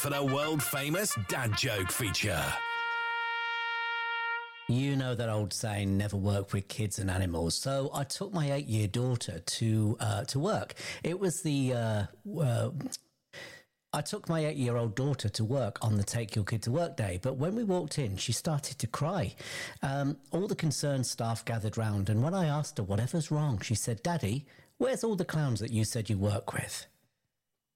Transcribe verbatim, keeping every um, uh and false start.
for the world-famous dad joke feature. You know that old saying, never work with kids and animals. So I took my eight-year daughter to uh, to work. It was the... Uh, uh, I took my eight-year-old daughter to work on the Take Your Kid to Work day, but when we walked in, she started to cry. Um, all the concerned staff gathered round, and when I asked her whatever's wrong, she said, "Daddy, where's all the clowns that you said you work with?"